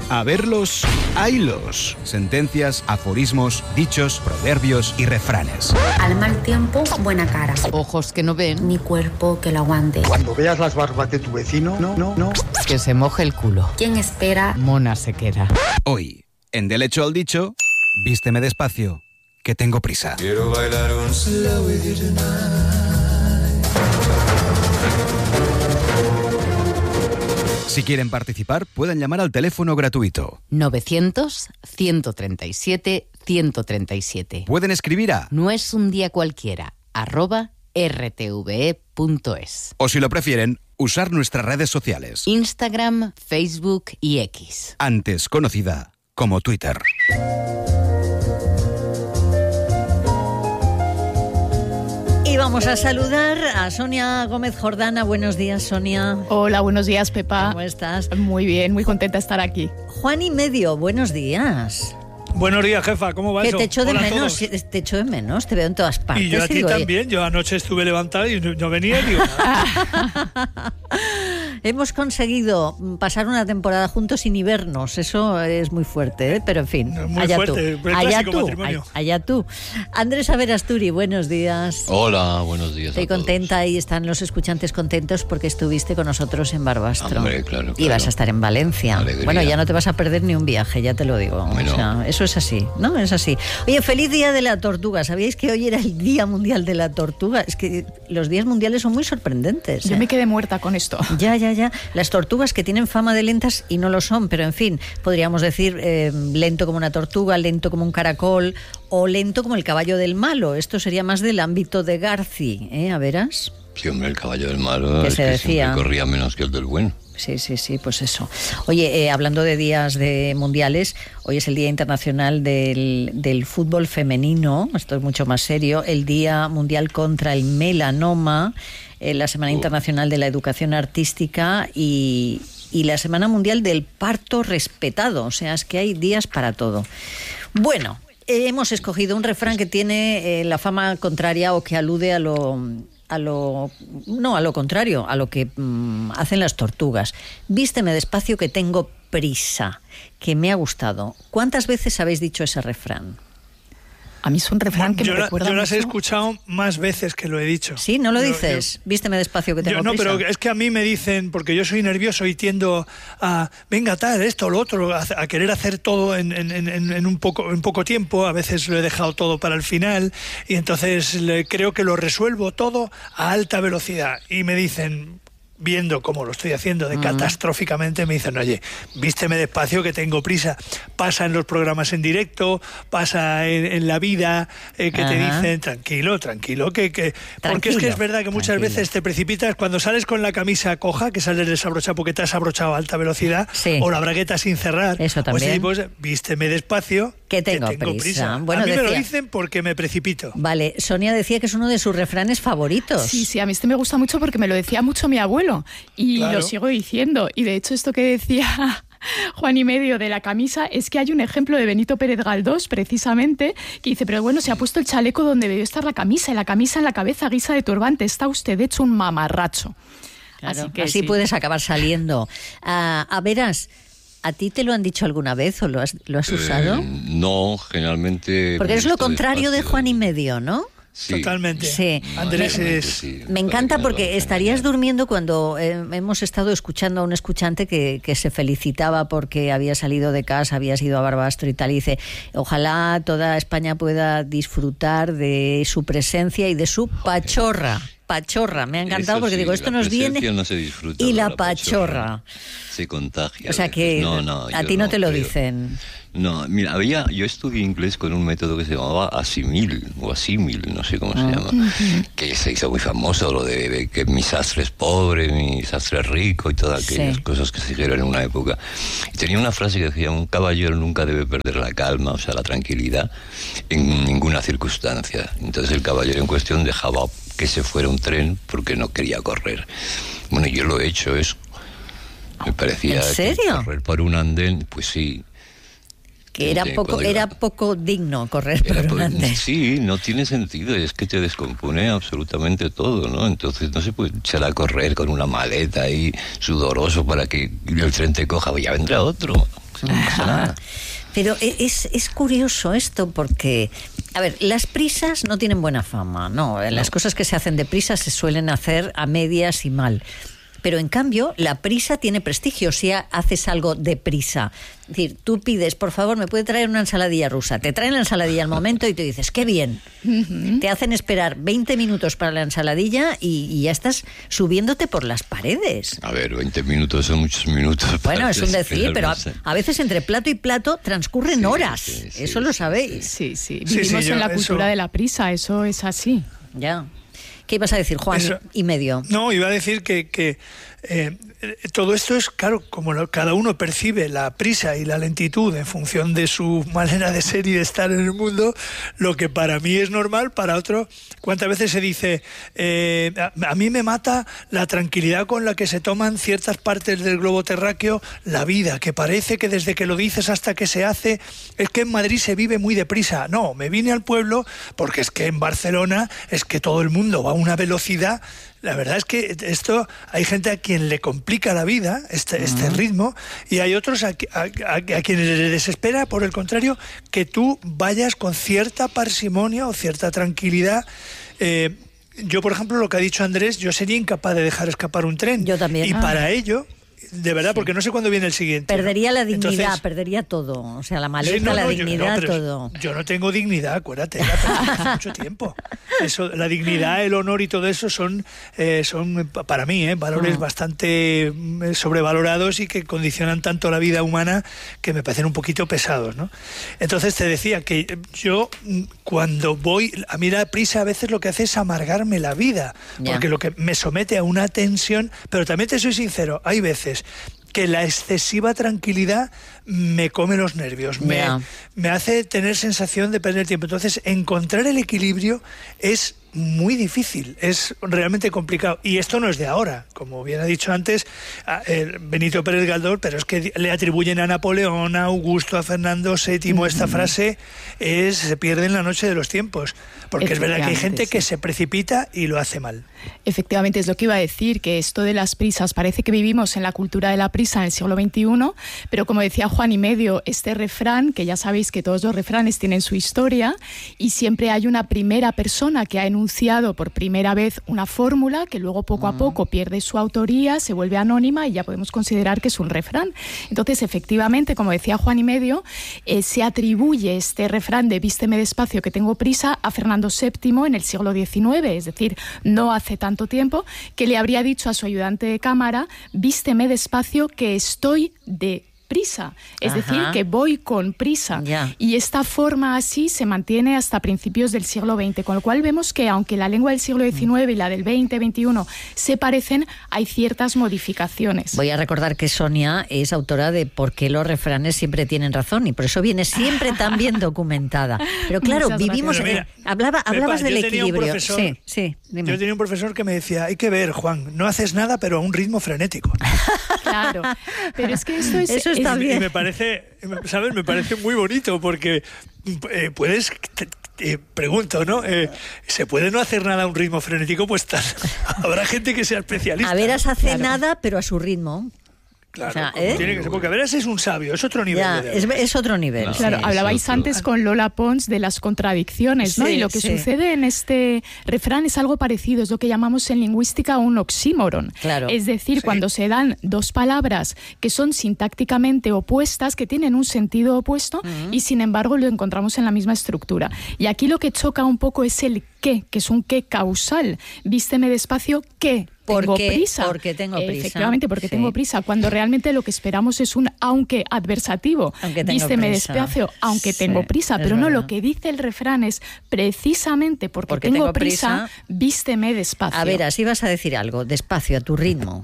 A verlos, haylos. Sentencias, aforismos, dichos, proverbios y refranes. Al mal tiempo, buena cara. Ojos que no ven, Ni cuerpo que lo aguante. Cuando veas las barbas de tu vecino, no. que se moje el culo. ¿Quién espera? Mona se queda. Hoy, en Del hecho al dicho, vísteme despacio, que tengo prisa. Quiero bailar un slow with you tonight. Si quieren participar, pueden llamar al teléfono gratuito. 900-137-137. Pueden escribir a... No es un día cualquiera, @rtve.es. O si lo prefieren, usar nuestras redes sociales. Instagram, Facebook y X. Antes conocida como Twitter. Y vamos a saludar a Sonia Gómez Jordana. Buenos días, Sonia. Hola, buenos días, Pepa. ¿Cómo estás? Muy bien, muy contenta de estar aquí. Juan y Medio, buenos días. Buenos días, jefa, ¿cómo va Que eso? te echo de Hola a menos, todos. te echo de menos, te veo en todas partes. Y yo a ti digo, también, yo anoche estuve levantado y no venía ni nada. Hemos conseguido pasar una temporada juntos sin ni vernos, eso es muy fuerte, ¿eh? Pero en fin, Muy allá fuerte, tú, el allá clásico tú, matrimonio. allá tú. Andrés Averasturi, buenos días. Hola, buenos días. Estoy a todos. contenta y están los escuchantes contentos porque estuviste con nosotros en Barbastro. Hombre, claro, Y vas a estar en Valencia. Alegría. Bueno, ya no te vas a perder ni un viaje, ya te lo digo. Bueno. O sea, eso es así, ¿no? Es así. Oye, feliz Día de la Tortuga. ¿Sabíais que hoy era el Día Mundial de la Tortuga? Es que los días mundiales son muy sorprendentes. Yo me quedé muerta con esto. Ya. Las tortugas que tienen fama de lentas y no lo son, pero en fin, podríamos decir lento como una tortuga, lento como un caracol o lento como el caballo del malo. Esto sería más del ámbito de Garci, ¿eh? ¿A veras? Sí, hombre, el caballo del malo Que es se que decía. siempre corría menos que el del bueno. Sí, pues eso. Oye, hablando de días de mundiales, hoy es el Día Internacional del Fútbol Femenino, esto es mucho más serio, el Día Mundial contra el Melanoma, la Semana Internacional de la Educación Artística y la Semana Mundial del Parto Respetado, o sea, es que hay días para todo. Bueno, hemos escogido un refrán que tiene la fama contraria o que alude a lo contrario, a lo que hacen las tortugas. Vísteme despacio que tengo prisa, que me ha gustado. ¿Cuántas veces habéis dicho ese refrán? A mí es un refrán que yo me recuerda yo las he mucho. escuchado más veces que lo he dicho. ¿Sí? ¿No lo Yo- dices? Vísteme despacio que tengo Yo no, prisa. pero es que a mí me dicen, porque yo soy nervioso y tiendo a, venga, tal, esto, lo otro, a querer hacer todo en poco tiempo. A veces lo he dejado todo para el final y entonces creo que lo resuelvo todo a alta velocidad. Y me dicen, viendo cómo lo estoy haciendo de catastróficamente, me dicen, oye, vísteme despacio que tengo prisa. Pasa en los programas en directo, pasa en la vida, que te dicen, tranquilo, que porque es que es verdad que muchas veces te precipitas cuando sales con la camisa coja, que sales desabrochada porque te has abrochado a alta velocidad, Sí. o la bragueta sin cerrar. Eso también. Pues vísteme despacio Que tengo prisa. Bueno, a mí me lo decía- dicen porque me precipito. Vale, Sonia decía que es uno de sus refranes favoritos. Sí, a mí este me gusta mucho porque me lo decía mucho mi abuelo y Claro. lo sigo diciendo. Y de hecho esto que decía Juan y Medio de la camisa es que hay un ejemplo de Benito Pérez Galdós precisamente que dice, pero bueno, se ha puesto el chaleco donde debió estar la camisa y la camisa en la cabeza guisa de turbante. Está usted hecho un mamarracho. Claro, que así sí. puedes acabar saliendo. A veras, ¿a ti te lo han dicho alguna vez o lo has usado? No, generalmente... Porque es lo visto contrario de despacio. Juan y Medio, ¿no? Sí. Totalmente. Sí. Andrés Realmente es... sí, Me encanta parece porque algo estarías genial. durmiendo cuando hemos estado escuchando a un escuchante que se felicitaba porque había salido de casa, había ido a Barbastro y tal, y dice, ojalá toda España pueda disfrutar de su presencia y de su pachorra. Me ha encantado Eso porque sí, digo, esto la nos viene... presencia no se disfruta, y pero la pachorra. Se contagia. O sea a que veces. No, a yo ti no te lo creo. dicen. No, mira, yo estudié inglés con un método que se llamaba asimil, no sé cómo se llama, que se hizo muy famoso, lo de que mi sastre es pobre, mi sastre es rico y todas aquellas Sí. cosas que se dijeron en una época. Y tenía una frase que decía, un caballero nunca debe perder la calma, o sea, la tranquilidad, en ninguna circunstancia. Entonces el caballero en cuestión dejaba que se fuera un tren porque no quería correr. Bueno, yo lo he hecho eso. Me parecía ¿En serio? que correr por un andén, pues sí. Que era poco digno correr por delante. Sí, no tiene sentido, es que te descompone absolutamente todo, ¿no? Entonces no se puede echar a correr con una maleta ahí sudoroso para que el tren te coja, ya vendrá otro. No pasa nada. Pero es curioso esto porque, a ver, las prisas no tienen buena fama, ¿no? Las cosas que se hacen deprisa se suelen hacer a medias y mal. Pero en cambio, la prisa tiene prestigio si haces algo deprisa. Es decir, tú pides, por favor, ¿me puede traer una ensaladilla rusa? Te traen la ensaladilla al momento y te dices, ¡qué bien! Uh-huh. Te hacen esperar 20 minutos para la ensaladilla y ya estás subiéndote por las paredes. A ver, 20 minutos son muchos minutos. Bueno, es un decir, pero a veces entre plato y plato transcurren horas. Sí, eso lo sabéis. Sí. Vivimos en la cultura de la prisa, eso es así. Ya. ¿Qué ibas a decir, Juan? Y medio. No, iba a decir que todo esto es, claro, como cada uno percibe la prisa y la lentitud en función de su manera de ser y de estar en el mundo, lo que para mí es normal, para otro, ¿cuántas veces se dice, a mí me mata la tranquilidad con la que se toman ciertas partes del globo terráqueo la vida, que parece que desde que lo dices hasta que se hace, es que en Madrid se vive muy deprisa. No, me vine al pueblo porque es que en Barcelona es que todo el mundo va a una velocidad. La verdad es que esto hay gente a quien le complica la vida, este ritmo, y hay otros a quienes les desespera, por el contrario, que tú vayas con cierta parsimonia o cierta tranquilidad. Yo, por ejemplo, lo que ha dicho Andrés, yo sería incapaz de dejar escapar un tren. Yo también. Y para ello, de verdad, porque no sé cuándo viene el siguiente. Perdería la dignidad, entonces, perdería todo. O sea, la maleta, la dignidad, todo. Yo no tengo dignidad, acuérdate, la perdí hace mucho tiempo. Eso, la dignidad, el honor y todo eso son para mí, valores bastante sobrevalorados y que condicionan tanto la vida humana que me parecen un poquito pesados, ¿no? Entonces te decía que yo, cuando voy, a mí la prisa a veces lo que hace es amargarme la vida, porque lo que me somete a una tensión, pero también te soy sincero, hay veces que la excesiva tranquilidad me come los nervios, me hace tener sensación de perder tiempo. Entonces, encontrar el equilibrio es muy difícil, es realmente complicado. Y esto no es de ahora, como bien ha dicho antes Benito Pérez Galdós, pero es que le atribuyen a Napoleón, a Augusto, a Fernando VII, esta frase se pierde en la noche de los tiempos, porque es verdad que hay gente que se precipita y lo hace mal. Efectivamente, es lo que iba a decir, que esto de las prisas, parece que vivimos en la cultura de la prisa en el siglo XXI, pero como decía Juan y medio, este refrán, que ya sabéis que todos los refranes tienen su historia, y siempre hay una primera persona que ha enunciado por primera vez una fórmula que luego poco a poco pierde su autoría, se vuelve anónima y ya podemos considerar que es un refrán. Entonces, efectivamente, como decía Juan y medio, se atribuye este refrán de vísteme despacio que tengo prisa a Fernando VII en el siglo XIX, es decir, no hace tanto tiempo, que le habría dicho a su ayudante de cámara, vísteme despacio que estoy de prisa, es decir, que voy con prisa. Y esta forma así se mantiene hasta principios del siglo XX, con lo cual vemos que aunque la lengua del siglo XIX y la del XX, XXI se parecen, hay ciertas modificaciones. Voy a recordar que Sonia es autora de Por qué los refranes siempre tienen razón, y por eso viene siempre tan bien documentada. Pero claro, vivimos... hablabas del equilibrio. Dime. Yo tenía un profesor que me decía, hay que ver, Juan, no haces nada, pero a un ritmo frenético. Claro, pero es que esto es... Eso está bien. Y me parece, ¿sabes? Me parece muy bonito porque puedes... pregunto, ¿no? ¿Se puede no hacer nada a un ritmo frenético? Pues habrá gente que sea especialista. A veras hace nada, pero a su ritmo. Claro, tiene que ser, porque a ver, ese es un sabio, es otro nivel. Es otro nivel. Claro, hablabais antes con Lola Pons de las contradicciones, ¿no? Y lo que sucede en este refrán es algo parecido, es lo que llamamos en lingüística un oxímoron. Claro. Es decir, cuando se dan dos palabras que son sintácticamente opuestas, que tienen un sentido opuesto, y sin embargo lo encontramos en la misma estructura. Y aquí lo que choca un poco es el qué, que es un qué causal. Vísteme despacio, ¿qué? Tengo prisa. Porque tengo prisa. Efectivamente, porque tengo prisa. Cuando realmente lo que esperamos es un aunque adversativo. Vísteme despacio, aunque tengo prisa. Pero no, lo que dice el refrán es precisamente porque tengo prisa, vísteme despacio. A ver, así vas a decir algo. Despacio, a tu ritmo.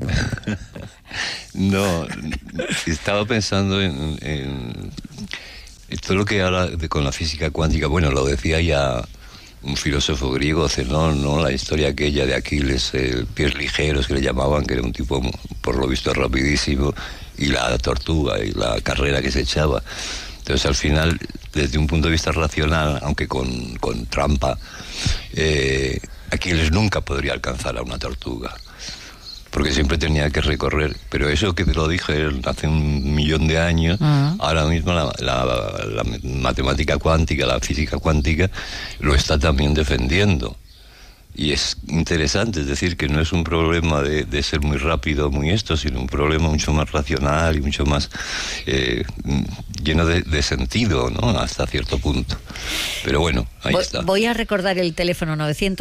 No, estaba pensando en todo lo que habla con la física cuántica. Bueno, lo decía ya un filósofo griego, Zenón, ¿no? La historia aquella de Aquiles, pies ligeros que le llamaban, que era un tipo por lo visto rapidísimo, y la tortuga y la carrera que se echaba. Entonces, al final, desde un punto de vista racional, aunque con trampa, Aquiles nunca podría alcanzar a una tortuga, porque siempre tenía que recorrer. Pero eso que te lo dije hace 1.000.000 de años, ahora mismo la matemática cuántica, la física cuántica, lo está también defendiendo. Y es interesante, es decir, que no es un problema de ser muy rápido, muy esto, sino un problema mucho más racional y mucho más lleno de sentido, ¿no? Hasta cierto punto. Pero bueno, ahí está. Voy a recordar el teléfono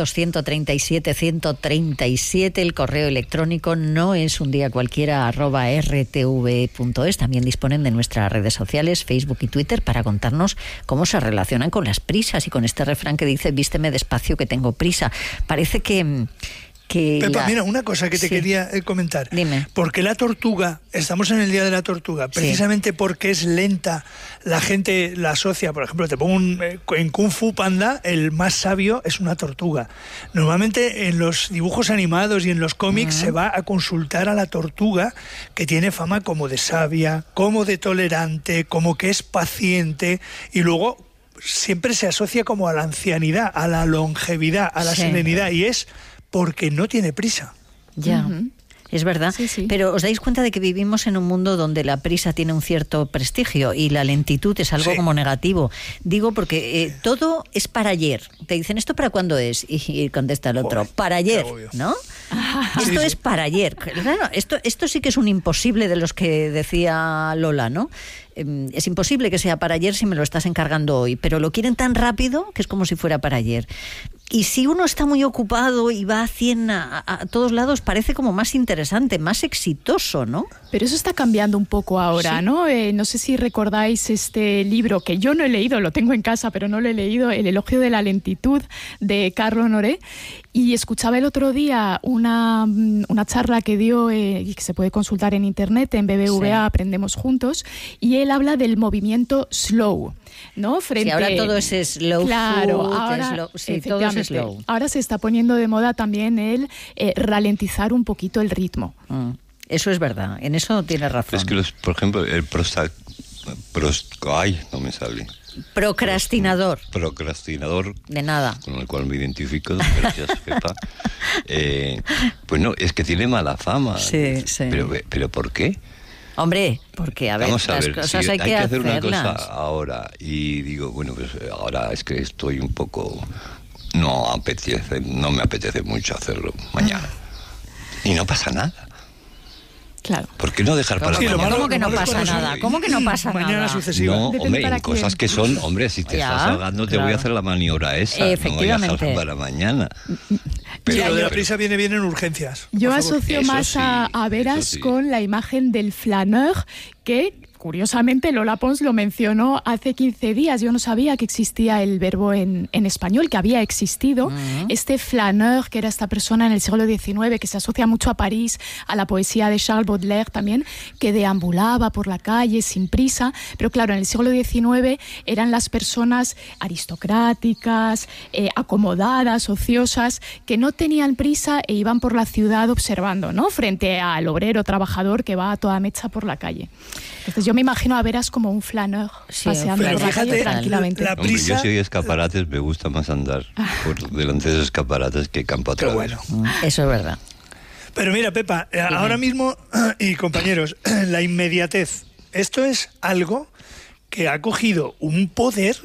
900-137-137, el correo electrónico no es un día cualquiera @rtv.es. También disponen de nuestras redes sociales, Facebook y Twitter, para contarnos cómo se relacionan con las prisas y con este refrán que dice: vísteme despacio que tengo prisa. Parece que Pepa, mira, una cosa que te quería comentar. Dime. Porque la tortuga, estamos en el Día de la Tortuga, precisamente porque es lenta, la gente la asocia. Por ejemplo, te pongo en Kung Fu Panda, el más sabio es una tortuga. Normalmente en los dibujos animados y en los cómics se va a consultar a la tortuga, que tiene fama como de sabia, como de tolerante, como que es paciente, y luego siempre se asocia como a la ancianidad, a la longevidad, a la serenidad, y es porque no tiene prisa. Ya. Es verdad, sí. Pero os dais cuenta de que vivimos en un mundo donde la prisa tiene un cierto prestigio y la lentitud es algo como negativo. Digo porque todo es para ayer. Te dicen, ¿esto para cuándo es? Y contesta el otro, para ayer, ¿no? Esto es para ayer. Claro, esto sí que es un imposible de los que decía Lola, ¿no? Es imposible que sea para ayer si me lo estás encargando hoy, pero lo quieren tan rápido que es como si fuera para ayer. Y si uno está muy ocupado y va a 100 a todos lados, parece como más interesante, más exitoso, ¿no? Pero eso está cambiando un poco ahora, ¿sí? ¿No? No sé si recordáis este libro, que yo no he leído, lo tengo en casa, pero no lo he leído, El elogio de la lentitud, de Carlo Honoré. Y escuchaba el otro día una charla que dio, y que se puede consultar en internet, en BBVA, Aprendemos Juntos, y él habla del movimiento slow, ¿no? Frente... Sí, ahora todo es slow, claro, food, ahora, slow, sí, todo es slow. Ahora se está poniendo de moda también el ralentizar un poquito el ritmo. Eso es verdad, en eso tienes razón. Es que, por ejemplo, el no me sale. Procrastinador. Procrastinador. De nada. Con el cual me identifico, gracias, Pepa. Pues no, es que tiene mala fama. Sí. ¿Pero por qué? Hombre, porque vamos a ver, las cosas hay que hacer una hacerlas. cosa ahora y digo, bueno, pues ahora es que estoy un poco... no me apetece mucho hacerlo mañana. Y no pasa nada. Claro. ¿Por qué no dejar para mañana? ¿Cómo que no pasa nada? ¿Cómo que no pasa nada? Mañana sucesiva. No, hombre, en cosas que son, hombre, si te estás ahogando te voy a hacer la maniobra esa. Efectivamente. No voy a dejar para mañana. Pero lo de la prisa viene bien en urgencias. Yo asocio más a veras con la imagen del flaneur, que curiosamente Lola Pons lo mencionó hace 15 días. Yo no sabía que existía el verbo en español, que había existido. Este flaneur, que era esta persona en el siglo XIX, que se asocia mucho a París, a la poesía de Charles Baudelaire también, que deambulaba por la calle sin prisa. Pero claro, en el siglo XIX eran las personas aristocráticas, acomodadas, ociosas, que no tenían prisa e iban por la ciudad observando, ¿no? Frente al obrero trabajador que va a toda mecha por la calle. Entonces yo me imagino a veras como un flaneur paseando por la calle tranquilamente. La prisa... Hombre, yo si hay escaparates me gusta más andar por delante de esos escaparates que campo atrás. Bueno. Eso es verdad. Pero mira, Pepa, ahora mismo, y compañeros, la inmediatez, esto es algo que ha cogido un poder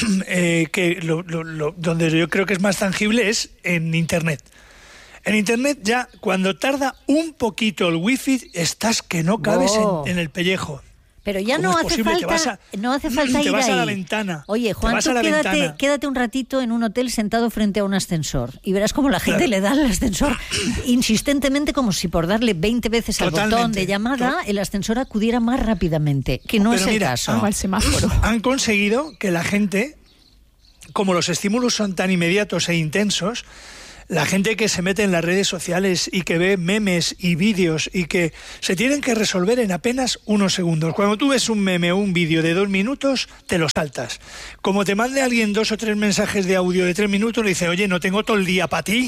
que donde yo creo que es más tangible es en Internet. En Internet ya, cuando tarda un poquito el wifi, estás que no cabes en el pellejo. Pero ya no hace falta ir te vas ahí. A la ventana. Oye, Juan, tú quédate un ratito en un hotel sentado frente a un ascensor y verás cómo la gente le da al ascensor insistentemente, como si por darle 20 veces al botón de llamada el ascensor acudiera más rápidamente, que no es el caso. Al semáforo. Han conseguido que la gente, como los estímulos son tan inmediatos e intensos, la gente que se mete en las redes sociales y que ve memes y vídeos y que se tienen que resolver en apenas unos segundos. Cuando tú ves un meme o un vídeo de 2 minutos, te lo saltas. Como te mande alguien 2 o 3 mensajes de audio de 3 minutos, le dice, oye, no tengo todo el día para ti.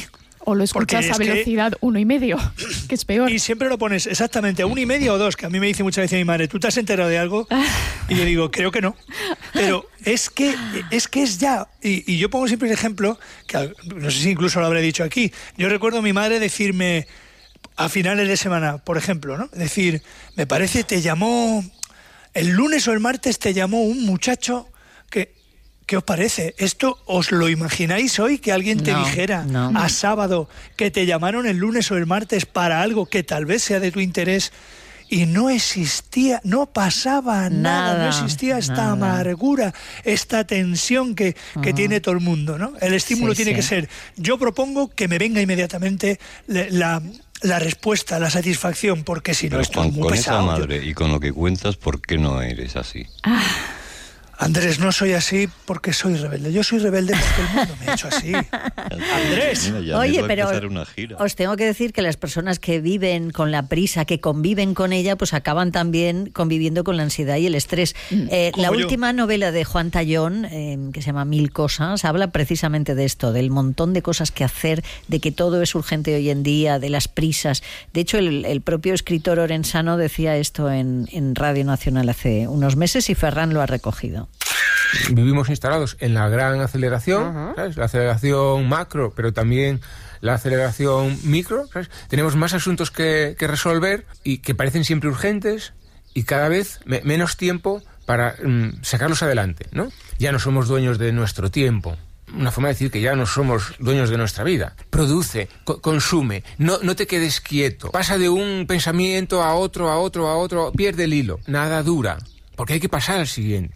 O lo escuchas a velocidad 1,5, que es peor. Y siempre lo pones exactamente a 1,5 o 2, que a mí me dice muchas veces mi madre, ¿tú te has enterado de algo? Y yo digo, creo que no. Pero es que es ya. Y yo pongo siempre el ejemplo, que no sé si incluso lo habré dicho aquí. Yo recuerdo a mi madre decirme a finales de semana, por ejemplo, ¿no? Decir, me parece, te llamó, el lunes o el martes te llamó un muchacho que... ¿Qué os parece? ¿Esto os lo imagináis hoy que alguien te dijera a sábado que te llamaron el lunes o el martes para algo que tal vez sea de tu interés y no existía, no pasaba nada, no existía esta amargura, esta tensión que tiene todo el mundo, ¿no? El estímulo tiene que ser, yo propongo que me venga inmediatamente la respuesta, la satisfacción, porque si no esto es muy pesado. Con esa madre y con lo que cuentas, ¿por qué no eres así? Andrés, no soy así porque soy rebelde. Yo soy rebelde porque el mundo me ha hecho así. Andrés. Mira, oye, pero os tengo que decir que las personas que viven con la prisa, que conviven con ella, pues acaban también conviviendo con la ansiedad y el estrés. La última novela de Juan Tallón, que se llama 1000 cosas, habla precisamente de esto, del montón de cosas que hacer, de que todo es urgente hoy en día, de las prisas. De hecho, el propio escritor orensano decía esto en Radio Nacional hace unos meses y Ferran lo ha recogido. Vivimos instalados en la gran aceleración, ¿sabes? La aceleración macro, pero también la aceleración micro, ¿sabes? Tenemos más asuntos que resolver y que parecen siempre urgentes y cada vez menos tiempo para sacarlos adelante, ¿no? Ya no somos dueños de nuestro tiempo. Una forma de decir que ya no somos dueños de nuestra vida. Produce, consume, no te quedes quieto. Pasa de un pensamiento a otro, pierde el hilo. Nada dura, porque hay que pasar al siguiente.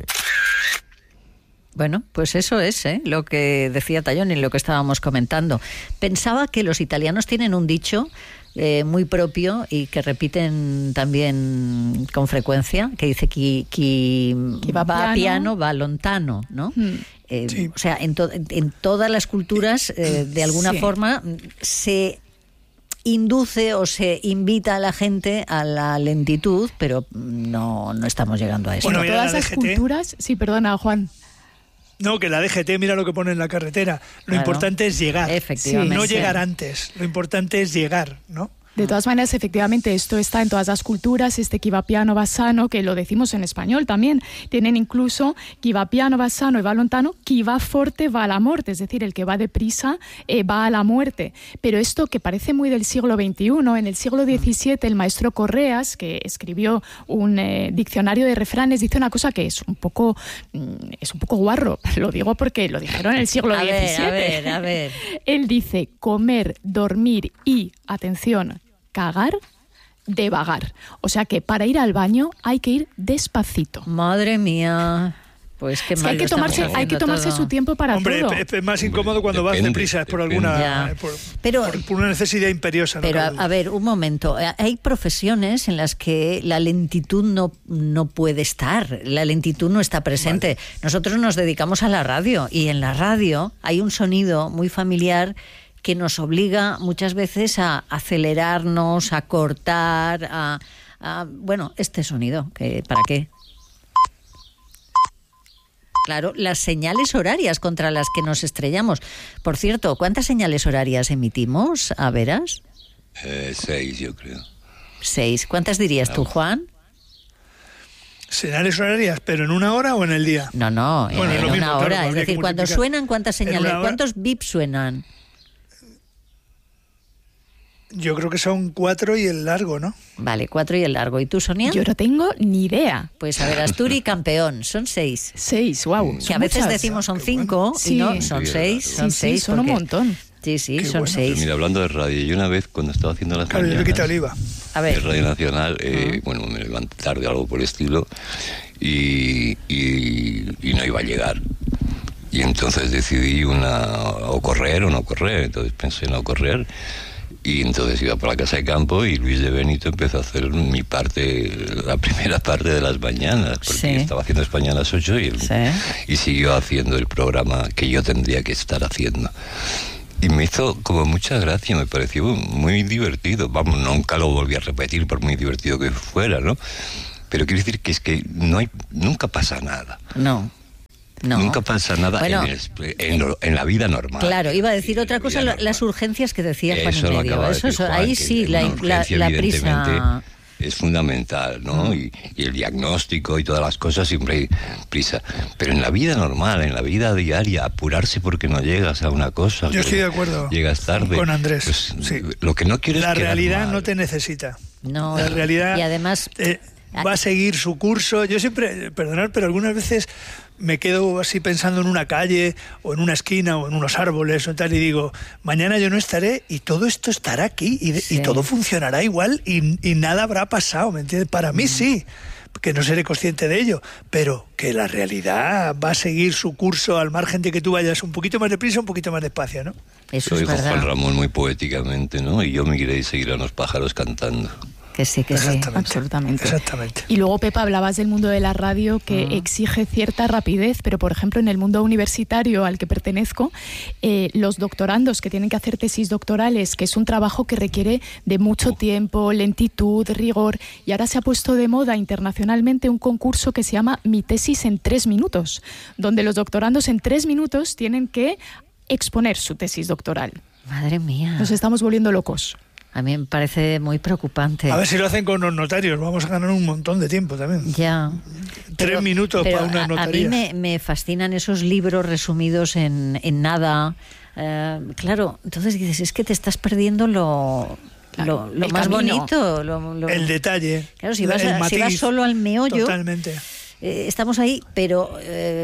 Bueno, pues eso es lo que decía Tallón y lo que estábamos comentando. Pensaba que los italianos tienen un dicho muy propio y que repiten también con frecuencia, que dice chi va piano va lontano, ¿no? Sí. O sea, en todas las culturas, de alguna forma, se induce o se invita a la gente a la lentitud, pero no estamos llegando a eso. Bueno, todas las culturas... Sí, perdona, Juan. No, que la DGT, mira lo que pone en la carretera. Lo importante es llegar. Efectivamente. No llegar antes. Lo importante es llegar, ¿no? De todas maneras, efectivamente, esto está en todas las culturas, chi va piano va sano, que lo decimos en español también. Tienen incluso chi va piano va sano y va lontano, chi va forte va a la muerte, es decir, el que va deprisa va a la muerte. Pero esto que parece muy del siglo XXI, en el siglo XVII el maestro Correas, que escribió un diccionario de refranes, dice una cosa que es un poco guarro. Lo digo porque lo dijeron en el siglo XVII. A ver. Él dice comer, dormir y, atención, cagar de vagar. O sea que para ir al baño hay que ir despacito. Madre mía. Pues qué mal. Hay que tomarse su tiempo para todo. Hombre, es más incómodo cuando vas deprisa, es por alguna por una necesidad imperiosa. Pero a ver, un momento. Hay profesiones en las que la lentitud no puede estar, la lentitud no está presente. Vale. Nosotros nos dedicamos a la radio y en la radio hay un sonido muy familiar que nos obliga muchas veces a acelerarnos, a cortar, bueno, este sonido, ¿para qué? Claro, las señales horarias contra las que nos estrellamos. Por cierto, ¿cuántas señales horarias emitimos, a veras? 6, yo creo. 6. ¿Cuántas dirías tú, Juan? ¿Señales horarias, pero en una hora o en el día? No, bueno, en una hora. Claro, es decir, cuando suenan, ¿cuántas señales? ¿Cuántos bips suenan? Yo creo que son 4 y el largo, ¿no? Vale, 4 y el largo. ¿Y tú, Sonia? Yo no tengo ni idea. Pues a ver, Asturi campeón, son 6. 6, wow. Que a veces muchas. Decimos son 5 y no, son 6. Son 6, son un montón. Sí, son 6. Mira, hablando de radio, yo una vez cuando estaba haciendo las mañanas de Radio Nacional, bueno, me levanté tarde, algo por el estilo, y no iba a llegar. Y entonces decidí o correr o no correr. Entonces pensé no correr. Y entonces iba por la casa de campo y Luis de Benito empezó a hacer la primera parte de las mañanas, porque estaba haciendo España a las 8 y siguió haciendo el programa que yo tendría que estar haciendo. Y me hizo como mucha gracia, me pareció muy divertido. Vamos, nunca lo volví a repetir por muy divertido que fuera, ¿no? Pero quiero decir que es que nunca pasa nada. No. No. Nunca pasa nada Bueno, en la vida normal. Claro, iba a decir otra cosa, las urgencias que decía Juan y medio. Ahí sí, la prisa es fundamental, ¿no? Y el diagnóstico y todas las cosas siempre hay prisa. Pero en la vida normal, en la vida diaria, apurarse porque no llegas a una cosa. Yo estoy de acuerdo. Llegas tarde. Con Andrés. Pues, sí. Lo que no quieres la es realidad mal. No te necesita. No. La realidad. Y además va a seguir su curso. Yo siempre, perdonad, pero algunas veces me quedo así pensando en una calle o en una esquina o en unos árboles o tal y digo, mañana yo no estaré y todo esto estará aquí y todo funcionará igual y nada habrá pasado, ¿me entiendes? Para mí sí, que no seré consciente de ello, pero que la realidad va a seguir su curso al margen de que tú vayas un poquito más deprisa, un poquito más despacio, ¿no? Eso lo es dijo verdad. Juan Ramón muy poéticamente, ¿no? Y yo me iré y seguiré a los pájaros cantando. Que sí. Absolutamente. Exactamente. Y luego, Pepa, hablabas del mundo de la radio que exige cierta rapidez, pero por ejemplo en el mundo universitario al que pertenezco, los doctorandos que tienen que hacer tesis doctorales, que es un trabajo que requiere de mucho tiempo, lentitud, rigor, y ahora se ha puesto de moda internacionalmente un concurso que se llama Mi tesis en 3 minutos, donde los doctorandos en 3 minutos tienen que exponer su tesis doctoral. Madre mía. Nos estamos volviendo locos. A mí me parece muy preocupante. A ver si lo hacen con los notarios, vamos a ganar un montón de tiempo también. Ya. 3 minutos pero para una notaría. A mí me fascinan esos libros resumidos en nada. Claro, entonces dices, es que te estás perdiendo lo más camino. bonito. El detalle. Claro, si el matiz, vas solo al meollo. Totalmente. Estamos ahí, pero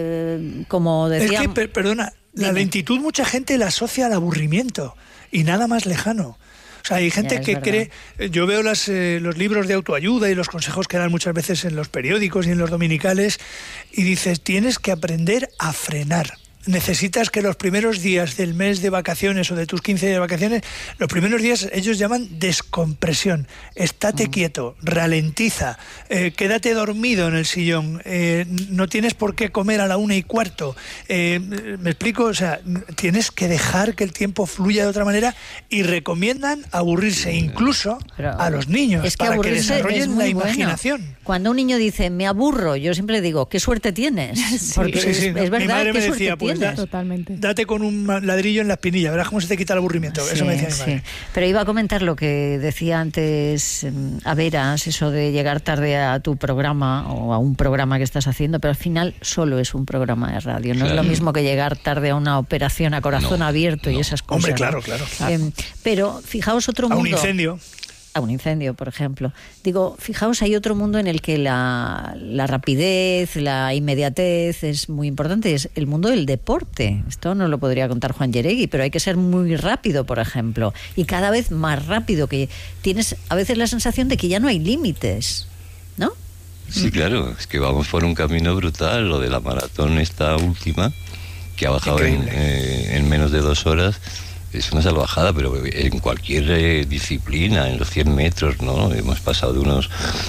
como decía... Es que, perdona, la lentitud mucha gente la asocia al aburrimiento y nada más lejano. O sea, hay gente que cree... Yo veo los libros de autoayuda y los consejos que dan muchas veces en los periódicos y en los dominicales y dices, tienes que aprender a frenar. Necesitas que los primeros días del mes de vacaciones o de tus 15 días de vacaciones, los primeros días ellos llaman descompresión. Estate quieto, ralentiza, quédate dormido en el sillón, no tienes por qué comer a la 1:15. ¿Me explico? O sea, tienes que dejar que el tiempo fluya de otra manera y recomiendan aburrirse incluso a los niños es que para que desarrollen la imaginación. Bueno. Cuando un niño dice, me aburro, yo siempre digo, ¿qué suerte tienes? Porque es verdad, mi madre ¿qué me suerte decía, pues, tienes? Totalmente. Date con un ladrillo en la espinilla, verás cómo se te quita el aburrimiento. Eso me decía mi madre. Pero iba a comentar lo que decía antes a Veras, eso de llegar tarde a tu programa o a un programa que estás haciendo, pero al final solo es un programa de radio. No es lo mismo que llegar tarde a una operación a corazón abierto y esas cosas. Hombre, claro. Pero fijaos otro mundo. A un incendio. A un incendio, por ejemplo. Digo, fijaos, hay otro mundo en el que la rapidez, la inmediatez es muy importante. Es el mundo del deporte. Esto no lo podría contar Juan Yeregui, pero hay que ser muy rápido, por ejemplo. Y cada vez más rápido, que tienes a veces la sensación de que ya no hay límites, ¿no? Sí, claro. Es que vamos por un camino brutal. Lo de la maratón esta última, que ha bajado en menos de 2 horas... Es una salvajada, pero en cualquier disciplina, en los 100 metros, ¿no? Hemos pasado de unos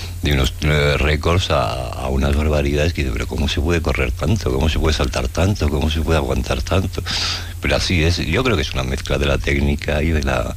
récords a unas barbaridades que dice, pero ¿cómo se puede correr tanto? ¿Cómo se puede saltar tanto? ¿Cómo se puede aguantar tanto? Pero así es. Yo creo que es una mezcla de la técnica y de la...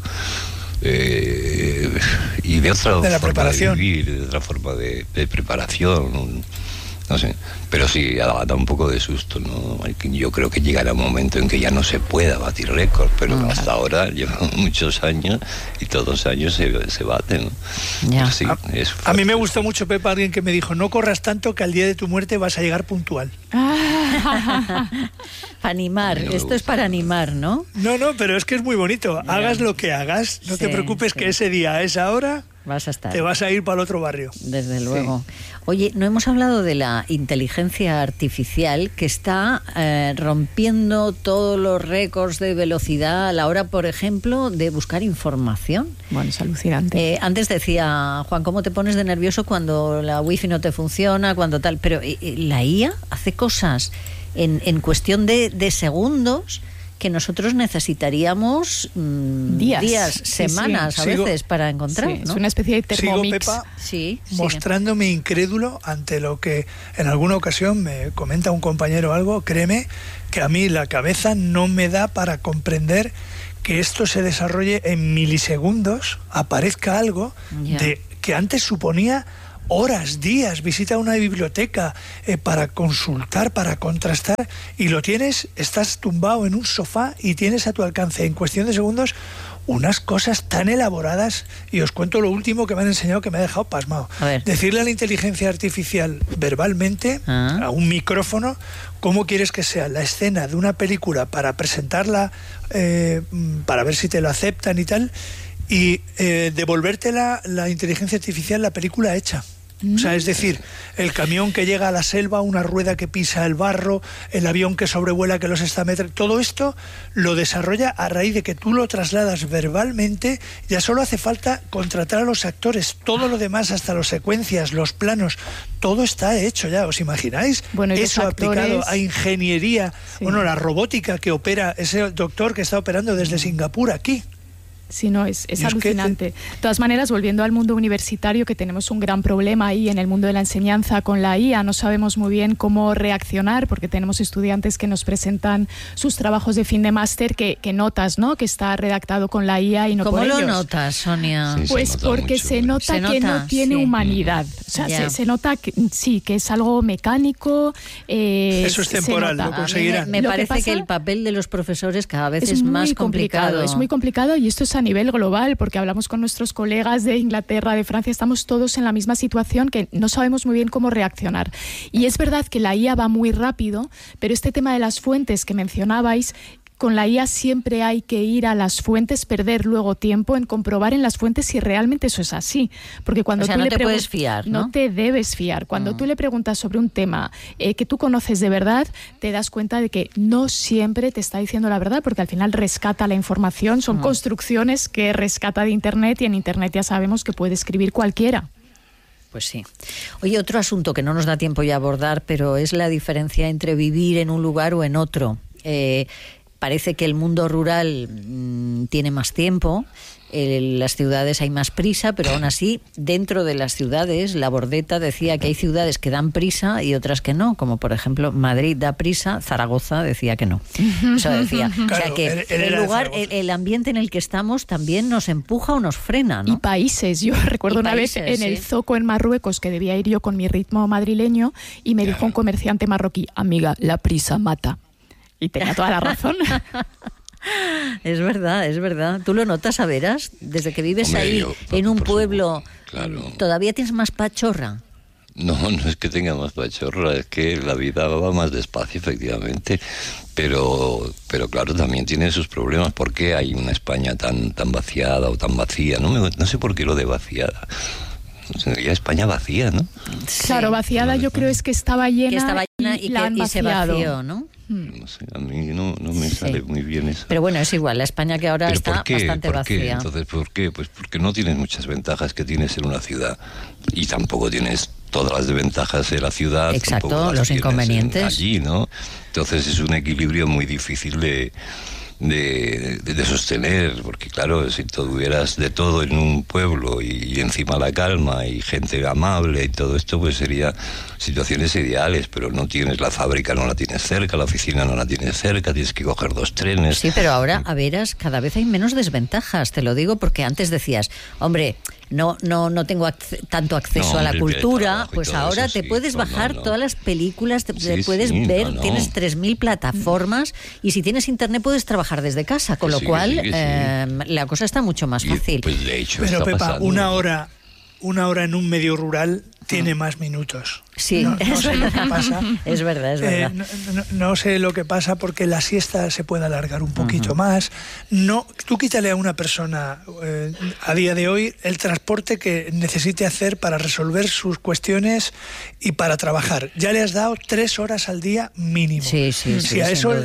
y de otra forma preparación. De vivir, de otra forma de preparación. No sé, pero sí, da un poco de susto, ¿no? Yo creo que llegará un momento en que ya no se pueda batir récord, pero hasta ahora llevan muchos años y todos los años se baten, ¿no? Ya. Sí, a mí me gustó mucho, Pepa, alguien que me dijo, no corras tanto que al día de tu muerte vas a llegar puntual. Para animar, esto es para animar, ¿no? No, pero es que es muy bonito. Hagas lo que hagas, no te preocupes que ese día, a esa hora... Vas a estar. Te vas a ir para el otro barrio. Desde luego. Oye, no hemos hablado de la inteligencia artificial que está rompiendo todos los récords de velocidad a la hora, por ejemplo, de buscar información. Bueno, es alucinante. Antes decía, Juan, ¿cómo te pones de nervioso cuando la wifi no te funciona, cuando tal? Pero la IA hace cosas en cuestión de segundos que nosotros necesitaríamos días, semanas a veces para encontrar. Sí, ¿no? Es una especie de Thermomix. Sigo, Pepa, sí, mostrándome incrédulo ante lo que en alguna ocasión me comenta un compañero algo. Créeme que a mí la cabeza no me da para comprender que esto se desarrolle en milisegundos, aparezca algo de que antes suponía horas, días, visita una biblioteca para consultar, para contrastar, y lo tienes, estás tumbado en un sofá y tienes a tu alcance en cuestión de segundos unas cosas tan elaboradas. Y os cuento lo último que me han enseñado que me ha dejado pasmado. Decirle a la inteligencia artificial verbalmente, a un micrófono, cómo quieres que sea la escena de una película para presentarla, para ver si te lo aceptan y tal, y devolverte la inteligencia artificial la película hecha. O sea, es decir, el camión que llega a la selva, una rueda que pisa el barro, el avión que sobrevuela que los está metiendo, todo esto lo desarrolla a raíz de que tú lo trasladas verbalmente. Ya solo hace falta contratar a los actores, todo lo demás, hasta las secuencias, los planos, todo está hecho ya. ¿Os imagináis? Bueno, eso actores... aplicado a ingeniería, bueno, la robótica que opera, ese doctor que está operando desde Singapur aquí. Sí, no, es alucinante. De todas maneras, volviendo al mundo universitario, que tenemos un gran problema ahí en el mundo de la enseñanza con la IA, no sabemos muy bien cómo reaccionar, porque tenemos estudiantes que nos presentan sus trabajos de fin de máster que notas, ¿no?, que está redactado con la IA y no por ellos. ¿Cómo lo notas, Sonia? Pues porque se nota que no tiene humanidad. O sea, se nota que sí, que es algo mecánico. Eso es temporal, lo conseguirán. Me parece que el papel de los profesores cada vez es más complicado. Es muy complicado, y esto es a nivel global, porque hablamos con nuestros colegas de Inglaterra, de Francia, estamos todos en la misma situación, que no sabemos muy bien cómo reaccionar. Y es verdad que la IA va muy rápido, pero este tema de las fuentes que mencionabais, con la IA siempre hay que ir a las fuentes, perder luego tiempo en comprobar en las fuentes si realmente eso es así. Porque cuando tú no te puedes fiar, ¿no? No te debes fiar. Cuando tú le preguntas sobre un tema que tú conoces de verdad, te das cuenta de que no siempre te está diciendo la verdad, porque al final rescata la información, son construcciones que rescata de Internet, y en Internet ya sabemos que puede escribir cualquiera. Pues sí. Oye, otro asunto que no nos da tiempo ya abordar, pero es la diferencia entre vivir en un lugar o en otro. Parece que el mundo rural tiene más tiempo, en las ciudades hay más prisa, pero aún así, dentro de las ciudades, la Bordeta decía que hay ciudades que dan prisa y otras que no, como por ejemplo Madrid da prisa, Zaragoza decía que no. Eso decía. Claro, o sea que el lugar, el ambiente en el que estamos también nos empuja o nos frena, ¿no? Y países. Yo recuerdo una vez en el Zoco en Marruecos, que debía ir yo con mi ritmo madrileño, y me dijo un comerciante marroquí: amiga, la prisa mata. Y tenía toda la razón. Es verdad. ¿Tú lo notas, a veras? Desde que vives ahí, en un pueblo, claro. ¿Todavía tienes más pachorra? No es que tenga más pachorra, es que la vida va más despacio, efectivamente. Pero claro, también tiene sus problemas. ¿Por qué hay una España tan vaciada o tan vacía? No sé por qué lo de vaciada. Ya España vacía, ¿no? Claro, vaciada yo creo es que estaba llena y la han vaciado. Se vació, ¿no? No sé, a mí no me sale muy bien eso. Pero bueno, es igual, la España que ahora está bastante vacía. Entonces, ¿por qué? Pues porque no tienes muchas ventajas que tienes en una ciudad, y tampoco tienes todas las desventajas de la ciudad. Exacto, los inconvenientes. Allí, ¿no? Entonces es un equilibrio muy difícil de sostener, porque claro, si tuvieras de todo en un pueblo y encima la calma y gente amable y todo esto, pues sería situaciones ideales, pero no tienes la fábrica, no la tienes cerca, la oficina no la tienes cerca, tienes que coger 2 trenes. Sí, pero ahora, a veras, cada vez hay menos desventajas, te lo digo, porque antes decías, hombre, no tengo tanto acceso a la cultura, pues ahora te puedes bajar todas las películas, te puedes ver, tienes 3.000 plataformas, y si tienes internet puedes trabajar desde casa, con lo cual la cosa está mucho más fácil. Pues de hecho, pero Pepa, una hora en un medio rural tiene más minutos. Sí, no sé lo que pasa. Es verdad. No sé lo que pasa, porque la siesta se puede alargar un poquito más. No, tú quítale a una persona a día de hoy el transporte que necesite hacer para resolver sus cuestiones y para trabajar. Ya le has dado 3 horas al día mínimo. Sí, si a eso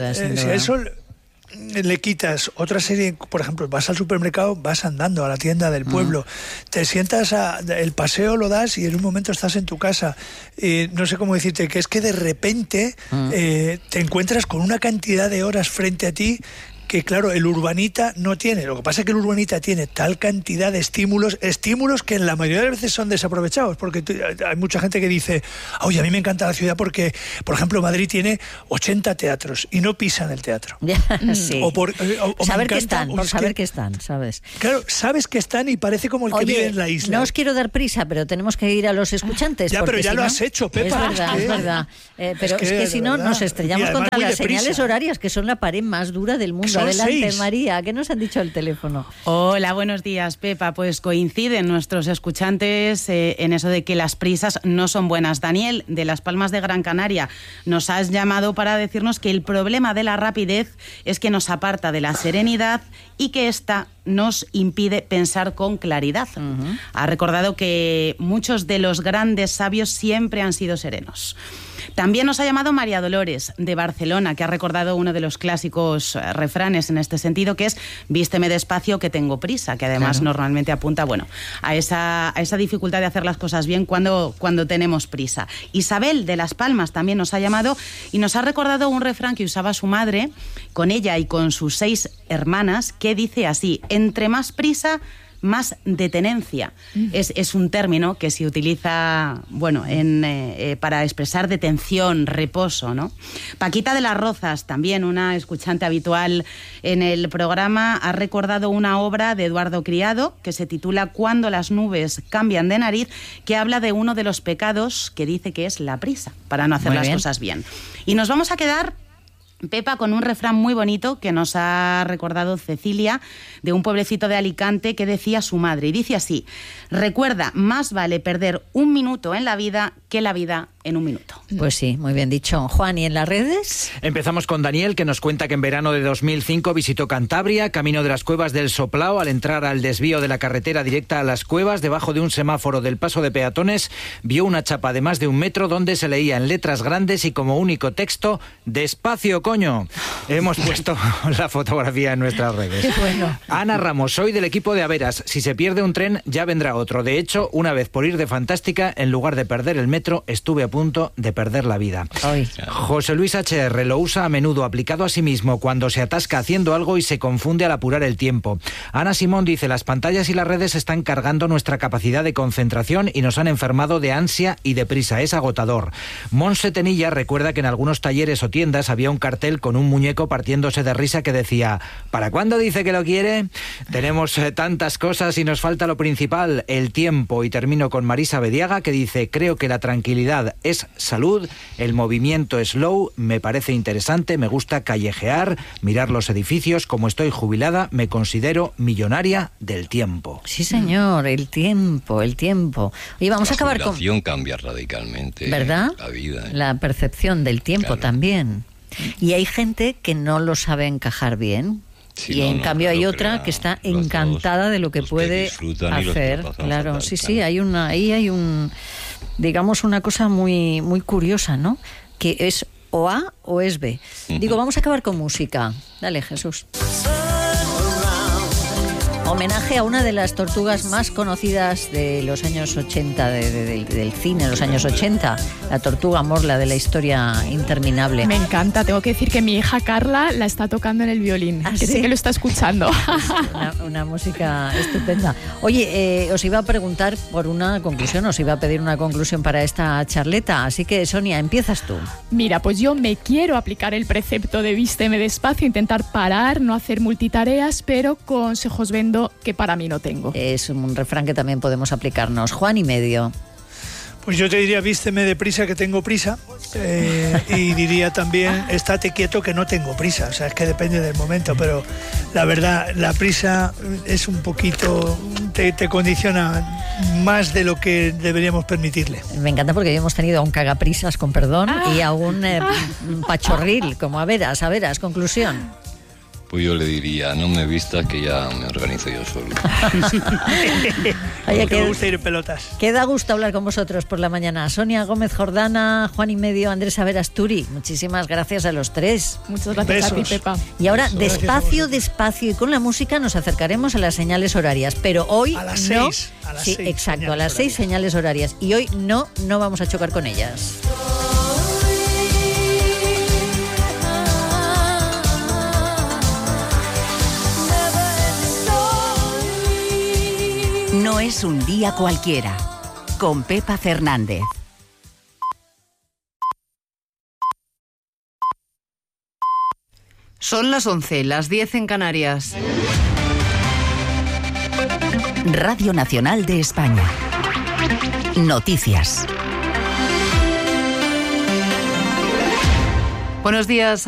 le quitas otra serie, por ejemplo, vas al supermercado, vas andando a la tienda del pueblo, te sientas, el paseo lo das y en un momento estás en tu casa. No sé cómo decirte, que es que de repente te encuentras con una cantidad de horas frente a ti que claro, el urbanita no tiene. Lo que pasa es que el urbanita tiene tal cantidad de estímulos que en la mayoría de las veces son desaprovechados, porque hay mucha gente que dice, oye, a mí me encanta la ciudad porque, por ejemplo, Madrid tiene 80 teatros y no pisan el teatro. Sí. Saber que están, ¿sabes? Claro, sabes que están y parece como el que vive en la isla. No os quiero dar prisa, pero tenemos que ir a los escuchantes. Ya, pero ya lo has hecho, Pepa. Es verdad. Pero es que si no, nos estrellamos contra las señales horarias, que son la pared más dura del mundo. Adelante, 6. María, ¿qué nos han dicho al teléfono? Hola, buenos días, Pepa. Pues coinciden nuestros escuchantes en eso de que las prisas no son buenas. Daniel, de Las Palmas de Gran Canaria, nos has llamado para decirnos que el problema de la rapidez es que nos aparta de la serenidad y que esta nos impide pensar con claridad. Ha recordado que muchos de los grandes sabios siempre han sido serenos. También nos ha llamado María Dolores, de Barcelona, que ha recordado uno de los clásicos refranes en este sentido, que es vísteme despacio que tengo prisa, que además normalmente apunta a esa dificultad de hacer las cosas bien cuando tenemos prisa. Isabel, de Las Palmas, también nos ha llamado y nos ha recordado un refrán que usaba su madre con ella y con sus 6 hermanas, que dice así: entre más prisa, más detenencia. Es un término que se utiliza para expresar detención, reposo, ¿no? Paquita de las Rozas, también una escuchante habitual en el programa, ha recordado una obra de Eduardo Criado que se titula Cuando las nubes cambian de nariz, que habla de uno de los pecados que dice que es la prisa para no hacer las cosas bien. Y nos vamos a quedar, Pepa, con un refrán muy bonito que nos ha recordado Cecilia, de un pueblecito de Alicante, que decía su madre, y dice así: recuerda, más vale perder un minuto en la vida que la vida en un minuto. Pues sí, muy bien dicho. Juan, ¿y en las redes? Empezamos con Daniel, que nos cuenta que en verano de 2005 visitó Cantabria, camino de las Cuevas del Soplao. Al entrar al desvío de la carretera directa a las cuevas, debajo de un semáforo del paso de peatones, vio una chapa de más de 1 metro donde se leía en letras grandes y como único texto: despacio, coño. Hemos puesto la fotografía en nuestras redes. Qué bueno. Ana Ramos, soy del equipo de Averas. Si se pierde un tren, ya vendrá otro. De hecho, una vez por ir de fantástica, en lugar de perder el metro, estuve a punto de perder la vida. Ay. José Luis HR lo usa a menudo, aplicado a sí mismo, cuando se atasca haciendo algo y se confunde al apurar el tiempo. Ana Simón dice: las pantallas y las redes están cargando nuestra capacidad de concentración y nos han enfermado de ansia y de prisa. Es agotador. Monse Tenilla recuerda que en algunos talleres o tiendas había un cartel con un muñeco partiéndose de risa que decía: ¿para cuándo dice que lo quiere? Tenemos tantas cosas y nos falta lo principal, el tiempo. Y termino con Marisa Bediaga, que dice: creo que la tranquilidad es salud, el movimiento slow me parece interesante, me gusta callejear, mirar los edificios. Como estoy jubilada, me considero millonaria del tiempo. Sí, señor, el tiempo. Oye, vamos a acabar con... La jubilación cambia radicalmente, ¿verdad? La vida. La percepción del tiempo también. Y hay gente que no lo sabe encajar bien. Sí, y en cambio hay otra que está encantada de lo que puede hacer. Claro, sí, hay digamos una cosa muy muy curiosa, ¿no? Que es o A o es B. Digo, vamos a acabar con música. Dale, Jesús. Homenaje a una de las tortugas más conocidas de los años 80, del cine, los años 80, la tortuga Morla, de la historia interminable. Me encanta, tengo que decir que mi hija Carla la está tocando en el violín, que sí que lo está escuchando. Una música estupenda. Oye, os iba a preguntar por una conclusión, os iba a pedir una conclusión para esta charleta, así que Sonia, empiezas tú. Mira, pues yo me quiero aplicar el precepto de vísteme despacio, intentar parar, no hacer multitareas, pero consejos vendo que para mí no tengo. Es un refrán que también podemos aplicarnos. Juan y medio. Pues yo te diría: vísteme deprisa que tengo prisa, y diría también: estate quieto que no tengo prisa. O sea, es que depende del momento, pero la verdad, la prisa es un poquito, te condiciona más de lo que deberíamos permitirle. Me encanta porque hemos tenido a un cagaprisas, con perdón, y a un pachorril, como a veras, conclusión. Pues yo le diría: no me vistas, que ya me organizo yo solo. Oye, me gusta ir en pelotas. Que da gusto hablar con vosotros por la mañana. Sonia Gómez Jordana, Juan y medio, Andrés Averasturi. Muchísimas gracias a los tres. Muchas gracias a ti, Pepa. Y ahora, despacio, y con la música nos acercaremos a las señales horarias. Pero hoy a las no. 6. Sí, exacto, a las 6 señales horarias. Y hoy no vamos a chocar con ellas. No es un día cualquiera. Con Pepa Fernández. Son las 11, las 10 en Canarias. Radio Nacional de España. Noticias. Buenos días.